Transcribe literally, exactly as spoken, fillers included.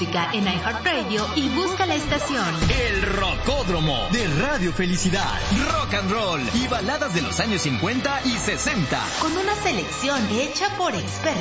música en iHeartRadio y busca la estación. El Rocódromo de Radio Felicidad. Rock and roll y baladas de los años cincuenta y sesenta. Con una selección hecha por expertos